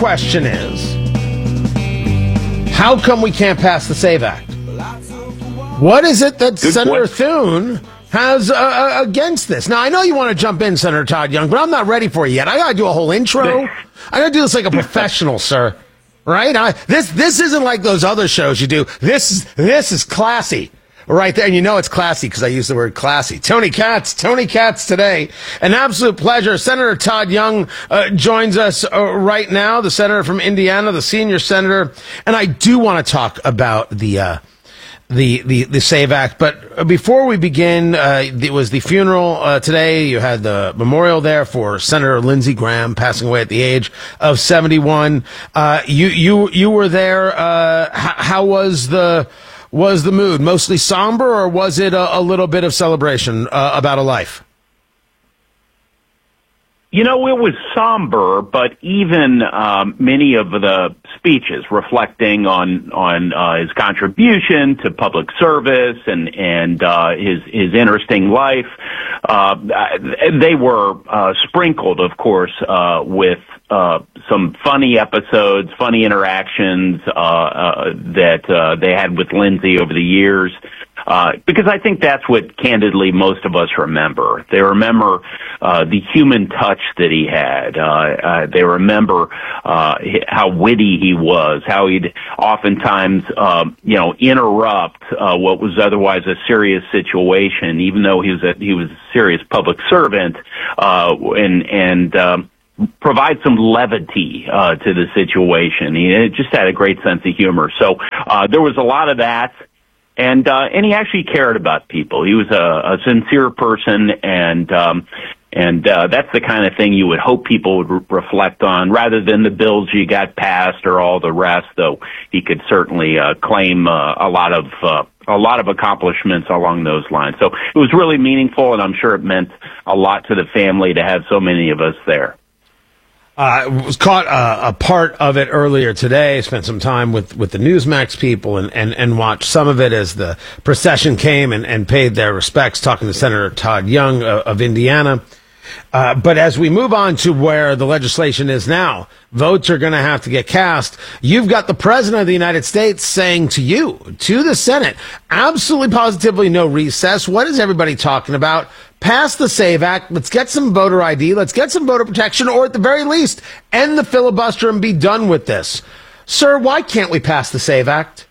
question is, how come we can't pass the SAVE Act? What is it that Senator Thune has against this? Now, I know you want to jump in, Senator Todd Young, but I'm not ready for you yet. I got to do a whole intro. I got to do this like a professional, sir. Right? This isn't like those other shows you do. This is classy. Right there, and you know it's classy because I use the word classy. Tony Katz today. An absolute pleasure. Senator Todd Young joins us right now, the senator from Indiana, the senior senator. And I do want to talk about the SAVE Act. But before we begin, it was the funeral today. You had the memorial there for Senator Lindsey Graham passing away at the age of 71. You were there. How was the mood? Mostly somber, or was it a little bit of celebration about a life? You know, it was somber, but even many of the speeches reflecting on his contribution to public service and his interesting life, they were sprinkled, of course, with some funny episodes, funny interactions that they had with Lindsey over the years. Because I think that's what, candidly, most of us remember. They remember the human touch that he had. They remember how witty he was, how he'd oftentimes, interrupt what was otherwise a serious situation, even though he was a serious public servant, and provide some levity to the situation. He just had a great sense of humor. So there was a lot of that. And he actually cared about people. He was a sincere person, and that's the kind of thing you would hope people would reflect on, rather than the bills you got passed or all the rest. Though he could certainly claim a lot of accomplishments along those lines. So it was really meaningful, and I'm sure it meant a lot to the family to have so many of us there. Was caught a part of it earlier today. Spent some time with the Newsmax people and watched some of it as the procession came and paid their respects, talking to Senator Todd Young of Indiana. But as we move on to where the legislation is now, votes are going to have to get cast. You've got the President of the United States saying to the Senate, absolutely positively no recess. What is everybody talking about? Pass the SAVE Act. Let's get some voter ID. Let's get some voter protection, or at the very least, end the filibuster and be done with this. Sir, why can't we pass the SAVE Act?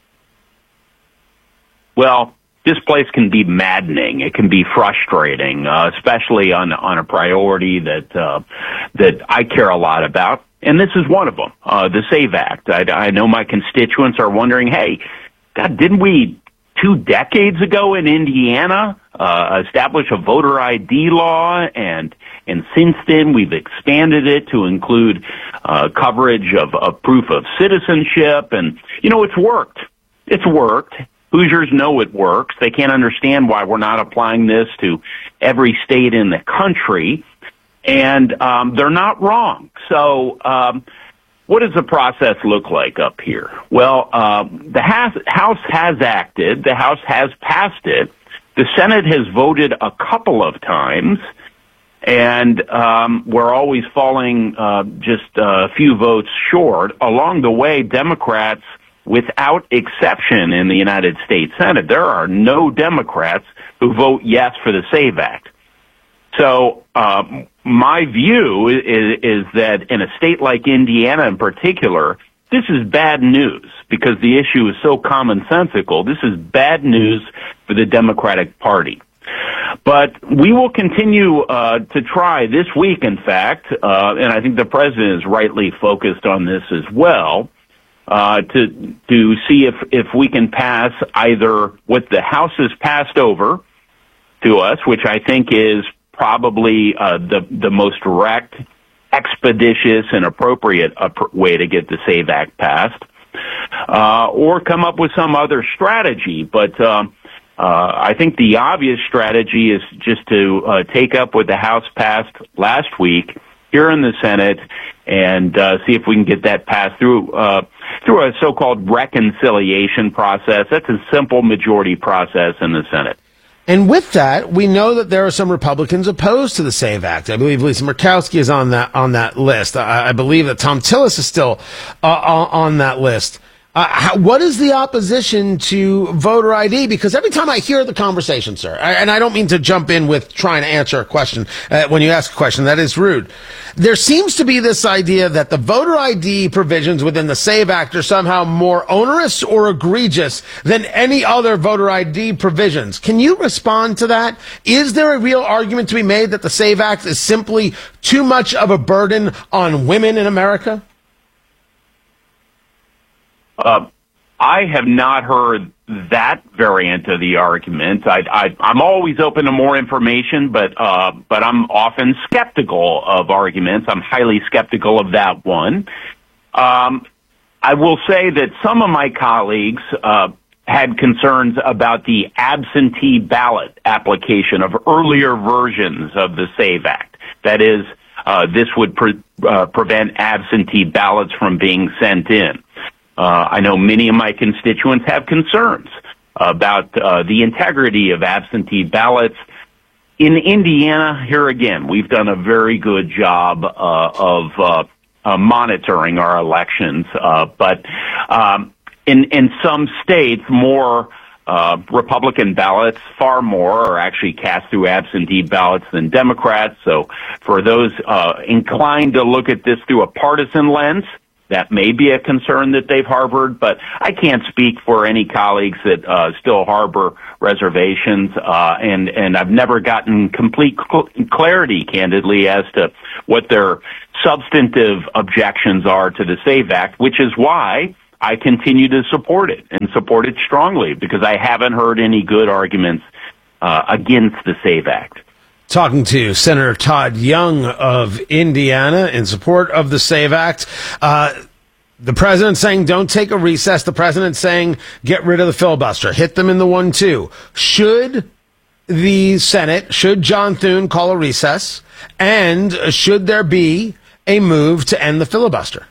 Well, this place can be maddening. It can be frustrating, especially on a priority that I care a lot about. And this is one of them, the SAVE Act. I know my constituents are wondering, hey, God, didn't we 2 decades ago in Indiana establish a voter ID law, and since then we've expanded it to include coverage of proof of citizenship, and it's worked. It's worked. Hoosiers know it works. They can't understand why we're not applying this to every state in the country, and they're not wrong. So what does the process look like up here? Well, the House has acted. The House has passed it. The Senate has voted a couple of times, and we're always falling just a few votes short. Along the way, Democrats, without exception in the United States Senate, there are no Democrats who vote yes for the SAVE Act. So my view is that in a state like Indiana in particular, this is bad news because the issue is so commonsensical. This is bad news for the Democratic Party. But we will continue to try this week, in fact, and I think the president is rightly focused on this as well, to see if we can pass either what the House has passed over to us, which I think is probably the most direct, expeditious, and appropriate way to get the SAVE Act passed, or come up with some other strategy. But I think the obvious strategy is just to take up what the House passed last week here in the Senate and see if we can get that passed through a so-called reconciliation process. That's a simple majority process in the Senate. And with that, we know that there are some Republicans opposed to the SAVE Act. I believe Lisa Murkowski is on that list. I believe that Tom Tillis is still on that list. What is the opposition to voter ID? Because every time I hear the conversation, sir, and I don't mean to jump in with trying to answer a question when you ask a question, that is rude. There seems to be this idea that the voter ID provisions within the SAVE Act are somehow more onerous or egregious than any other voter ID provisions. Can you respond to that? Is there a real argument to be made that the SAVE Act is simply too much of a burden on women in America? I have not heard that variant of the argument. I'm always open to more information, but I'm often skeptical of arguments. I'm highly skeptical of that one. I will say that some of my colleagues had concerns about the absentee ballot application of earlier versions of the SAVE Act. That is, this would prevent absentee ballots from being sent in. I know many of my constituents have concerns about the integrity of absentee ballots. In Indiana, here again, we've done a very good job of monitoring our elections, but in some states, more Republican ballots, far more, are actually cast through absentee ballots than Democrats. So for those inclined to look at this through a partisan lens, that may be a concern that they've harbored, but I can't speak for any colleagues that still harbor reservations, and I've never gotten complete clarity, candidly, as to what their substantive objections are to the SAVE Act, which is why I continue to support it, and support it strongly, because I haven't heard any good arguments against the SAVE Act. Talking to Senator Todd Young of Indiana in support of the SAVE Act. The president saying don't take a recess. The president saying get rid of the filibuster. Hit them in the 1-2. Should the Senate, should John Thune call a recess? And should there be a move to end the filibuster?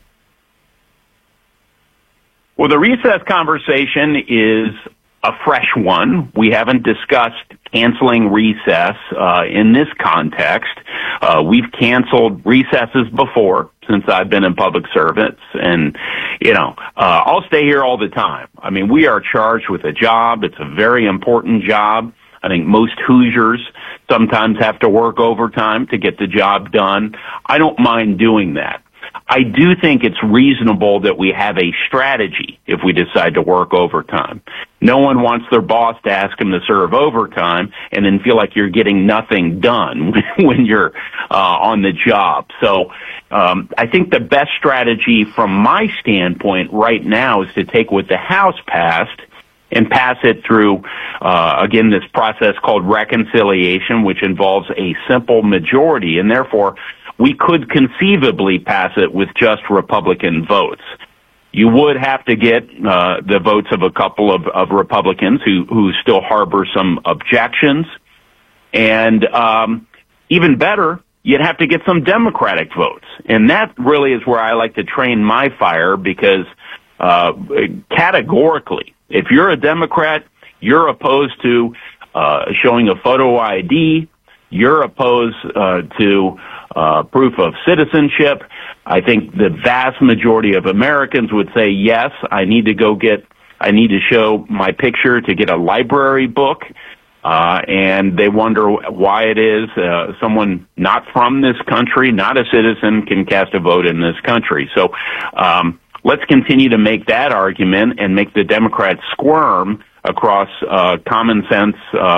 Well, the recess conversation is a fresh one. We haven't discussed canceling recess in this context. We've canceled recesses before since I've been in public service, and I'll stay here all the time. I mean, we are charged with a job. It's a very important job. I think most Hoosiers sometimes have to work overtime to get the job done. I don't mind doing that. I do think it's reasonable that we have a strategy if we decide to work overtime. No one wants their boss to ask them to serve overtime and then feel like you're getting nothing done when you're on the job. So I think the best strategy from my standpoint right now is to take what the House passed and pass it through, again, this process called reconciliation, which involves a simple majority, and therefore we could conceivably pass it with just Republican votes. You would have to get the votes of a couple of Republicans who still harbor some objections. And even better, you'd have to get some Democratic votes. And that really is where I like to train my fire, because categorically, if you're a Democrat, you're opposed to showing a photo ID, you're opposed to proof of citizenship. I think the vast majority of Americans would say, yes, I need to show my picture to get a library book. And they wonder why it is someone not from this country, not a citizen, can cast a vote in this country. So let's continue to make that argument and make the Democrats squirm across common sense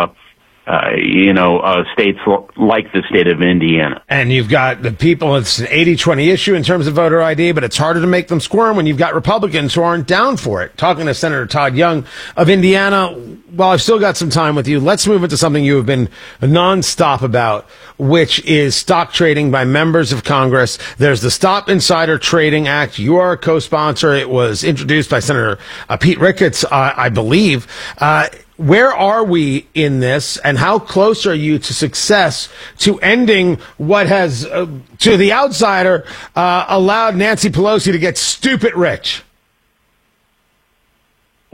states like the state of Indiana. And you've got the people, it's an 80-20 issue in terms of voter ID, but it's harder to make them squirm when you've got Republicans who aren't down for it. Talking to Senator Todd Young of Indiana, while I've still got some time with you, let's move into something you have been nonstop about, which is stock trading by members of Congress. There's the Stop Insider Trading Act. You are a co-sponsor. It was introduced by Senator Pete Ricketts, I believe. Where are we in this, and how close are you to success to ending what has, to the outsider, allowed Nancy Pelosi to get stupid rich?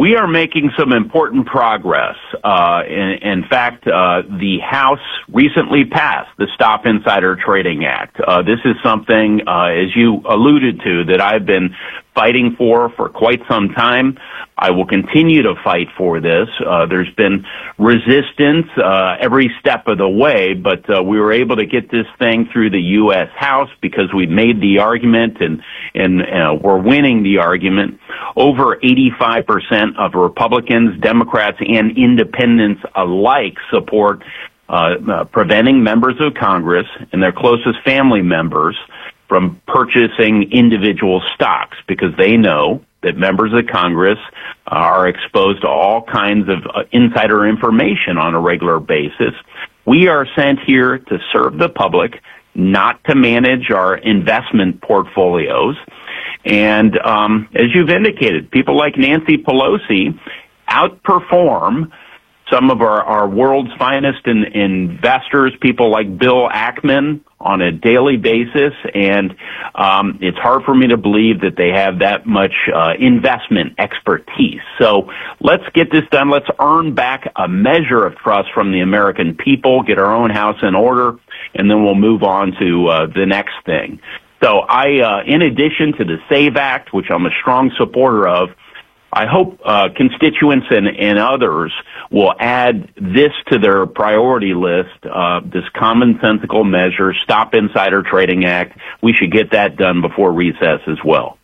We are making some important progress. In fact, the House recently passed the Stop Insider Trading Act. This is something, as you alluded to, that I've been fighting for quite some time. I will continue to fight for this. There's been resistance every step of the way, but we were able to get this thing through the U.S. House because we made the argument and we're winning the argument. Over 85% of Republicans, Democrats, and independents alike support preventing members of Congress and their closest family members from purchasing individual stocks because they know that members of Congress are exposed to all kinds of insider information on a regular basis. We are sent here to serve the public, not to manage our investment portfolios. And as you've indicated, people like Nancy Pelosi outperform some of our world's finest investors, people like Bill Ackman, on a daily basis, and it's hard for me to believe that they have that much investment expertise. So let's get this done. Let's earn back a measure of trust from the American people, get our own house in order, and then we'll move on to the next thing. So I, in addition to the SAVE Act, which I'm a strong supporter of, I hope constituents and others will add this to their priority list, this commonsensical measure, Stop Insider Trading Act. We should get that done before recess as well.